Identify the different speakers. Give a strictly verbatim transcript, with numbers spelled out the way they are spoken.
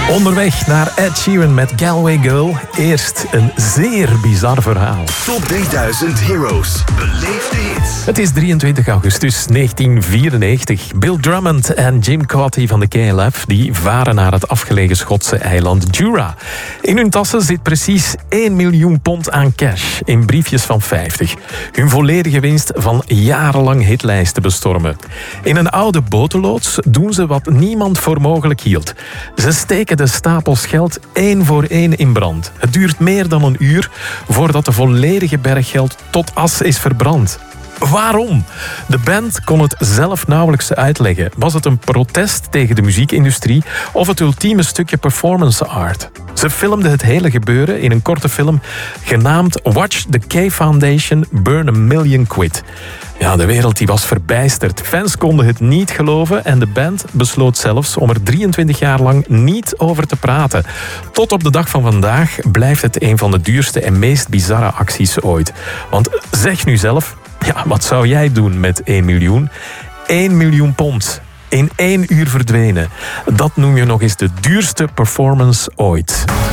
Speaker 1: Onderweg naar Ed Sheeran met Galway Girl. Eerst een zeer bizar verhaal.
Speaker 2: Top drieduizend Heroes. Beleef de hits.
Speaker 1: Het is drieëntwintig augustus negentien vierennegentig. Bill Drummond en Jim Cauty van de K L F die varen naar het afgelegen Schotse eiland Jura. In hun tassen zit precies één miljoen pond aan cash in briefjes van vijftig. Hun volledige winst van jarenlang hitlijsten bestormen. In een oude botenloods doen ze wat niemand voor mogelijk hield. Ze steken de stapels geld één voor één in brand. Het duurt meer dan een uur voordat de volledige berg geld tot as is verbrand. Waarom? De band kon het zelf nauwelijks uitleggen. Was het een protest tegen de muziekindustrie of het ultieme stukje performance art? Ze filmden het hele gebeuren in een korte film genaamd Watch the K Foundation Burn a Million Quid. Ja, de wereld die was verbijsterd. Fans konden het niet geloven en de band besloot zelfs om er drieëntwintig jaar lang niet over te praten. Tot op de dag van vandaag blijft het een van de duurste en meest bizarre acties ooit. Want zeg nu zelf, ja, wat zou jij doen met één miljoen? één miljoen pond. In één uur verdwenen. Dat noem je nog eens de duurste performance ooit.